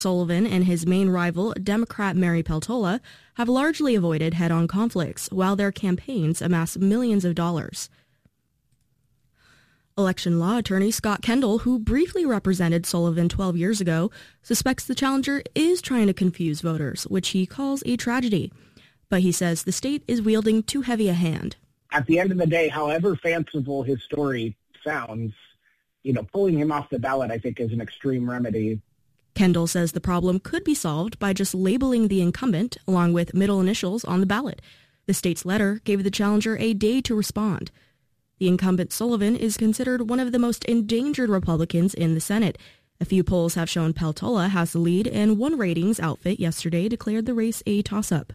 Sullivan and his main rival, Democrat Mary Peltola, have largely avoided head-on conflicts, while their campaigns amass millions of dollars. Election law attorney Scott Kendall, who briefly represented Sullivan 12 years ago, suspects the challenger is trying to confuse voters, which he calls a tragedy. But he says the state is wielding too heavy a hand. At the end of the day, however fanciful his story sounds, pulling him off the ballot, I think, is an extreme remedy. Kendall says the problem could be solved by just labeling the incumbent along with middle initials on the ballot. The state's letter gave the challenger a day to respond. The incumbent Sullivan is considered one of the most endangered Republicans in the Senate. A few polls have shown Peltola has the lead, and one ratings outfit yesterday declared the race a toss-up.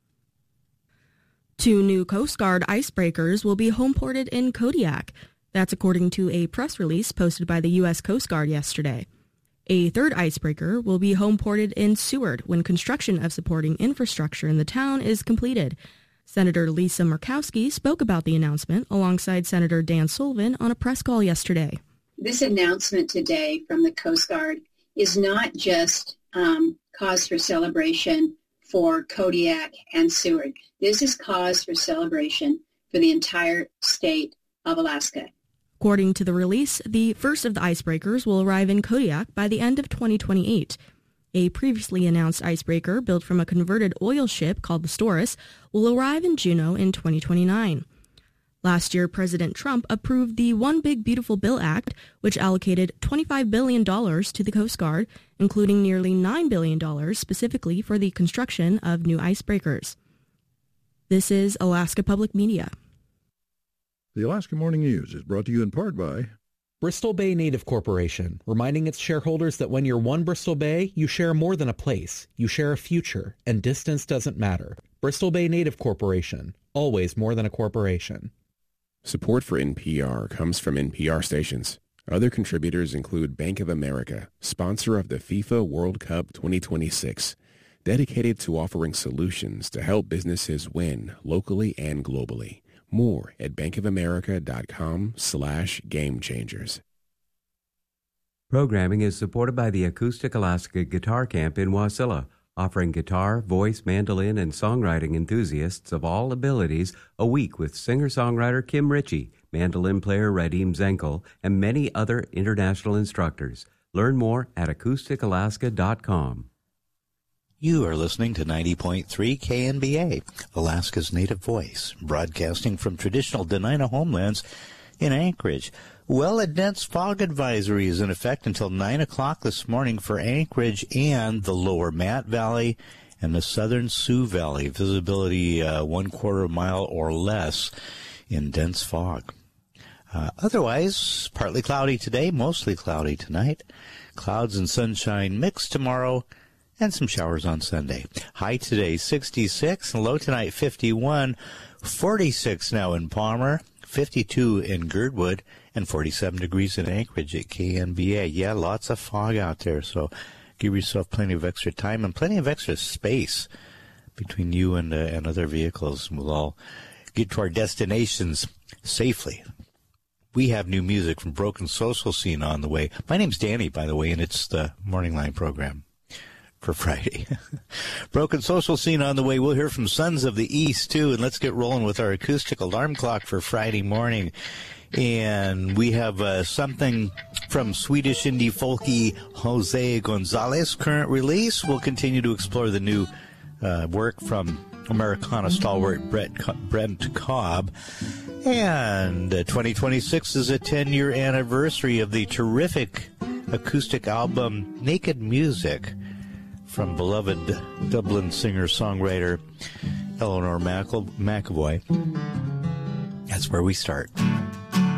2 new Coast Guard icebreakers will be homeported in Kodiak. That's according to a press release posted by the U.S. Coast Guard yesterday. A third icebreaker will be homeported in Seward when construction of supporting infrastructure in the town is completed. Senator Lisa Murkowski spoke about the announcement alongside Senator Dan Sullivan on a press call yesterday. This announcement today from the Coast Guard is not just cause for celebration for Kodiak and Seward. This is cause for celebration for the entire state of Alaska. According to the release, the first of the icebreakers will arrive in Kodiak by the end of 2028. A previously announced icebreaker built from a converted oil ship called the Storis will arrive in Juneau in 2029. Last year, President Trump approved the One Big Beautiful Bill Act, which allocated $25 billion to the Coast Guard, including nearly $9 billion specifically for the construction of new icebreakers. This is Alaska Public Media. The Alaska Morning News is brought to you in part by Bristol Bay Native Corporation, reminding its shareholders that when you're one Bristol Bay, you share more than a place. You share a future, and distance doesn't matter. Bristol Bay Native Corporation, always more than a corporation. Support for NPR comes from NPR stations. Other contributors include Bank of America, sponsor of the FIFA World Cup 2026, dedicated to offering solutions to help businesses win locally and globally. More at bankofamerica.com/gamechangers. Programming is supported by the Acoustic Alaska Guitar Camp in Wasilla, offering guitar, voice, mandolin, and songwriting enthusiasts of all abilities a week with singer-songwriter Kim Ritchie, mandolin player Radim Zenkel, and many other international instructors. Learn more at acousticalaska.com. You are listening to 90.3 KNBA, Alaska's native voice, broadcasting from traditional Dena'ina homelands in Anchorage. Well, a dense fog advisory is in effect until 9 o'clock this morning for Anchorage and the lower Matt Valley and the southern Sioux Valley. Visibility 1/4 mile or less in dense fog. Otherwise, partly cloudy today, mostly cloudy tonight. Clouds and sunshine mixed tomorrow, and some showers on Sunday. High today, 66, and low tonight, 51. 46 now in Palmer, 52 in Girdwood, and 47 degrees in Anchorage at KNBA. Yeah, lots of fog out there, so give yourself plenty of extra time and plenty of extra space between you and other vehicles. We'll all get to our destinations safely. We have new music from Broken Social Scene on the way. My name's Danny, by the way, and it's the Morning Line program for Friday. Broken Social Scene on the way. We'll hear from Sons of the East, too, and let's get rolling with our acoustic alarm clock for Friday morning. And we have something from Swedish indie folky Jose Gonzalez, current release. We'll continue to explore the new work from Americana stalwart Brent Cobb. And 2026 is a 10-year anniversary of the terrific acoustic album Naked Music from beloved Dublin singer-songwriter Eleanor McAvoy. That's where we start.